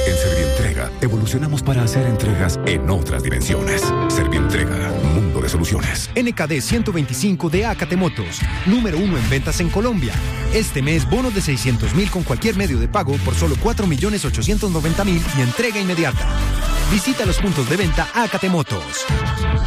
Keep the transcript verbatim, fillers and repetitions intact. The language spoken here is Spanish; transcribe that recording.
En Servientrega, evolucionamos para hacer entregas en otras dimensiones. Servientrega, mundo de soluciones. N K D ciento veinticinco de Acate Motos, número uno en ventas en Colombia. Este mes, bonos de seiscientos mil con cualquier medio de pago por solo cuatro millones ochocientos noventa mil y entrega inmediata. Visita los puntos de venta Acate Motos.